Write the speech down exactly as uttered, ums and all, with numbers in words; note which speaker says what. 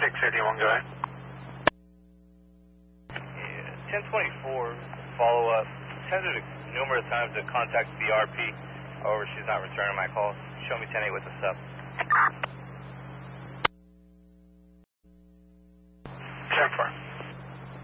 Speaker 1: six eighty-one, go ahead.
Speaker 2: Yeah, ten twenty-four, follow up. Attempted numerous times to contact the R P. However, she's not returning my calls. Show me ten eight with the sub.
Speaker 1: ten four.